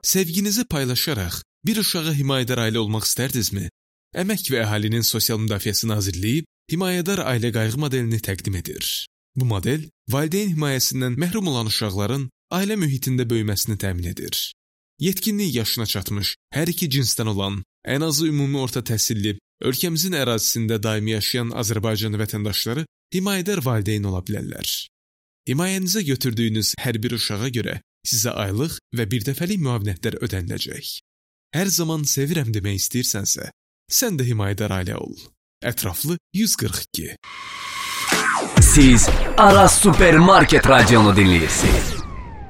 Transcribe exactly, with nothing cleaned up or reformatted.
Sevginizi paylaşaraq bir uşağa himayədar ailə olmaq istərdinizmi? Əmək və Əhalinin Sosial Müdafiəsi Nazirliyi himayədar ailə qayğı modelini təqdim edir. Bu model, valideyn himayəsindən məhrum olan uşaqların ailə mühitində böyüməsini təmin edir. Yetkinlik yaşına çatmış, hər iki cinsdən olan, ən azı ümumi orta təhsilli, ölkəmizin ərazisində daimi yaşayan Azərbaycan vətəndaşları himayədar valideyn ola bilərlər. Himayənizə götürdüyünüz hər bir uşağa görə sizə aylıq və birdəfəlik müavinətlər ödəniləcək. Hər zaman sevirəm demək istəyirsənsə, sən də himayədar ailə ol. Ətraflı yüz qırx iki. Siz Aras Supermarket radionu dinləyirsiniz.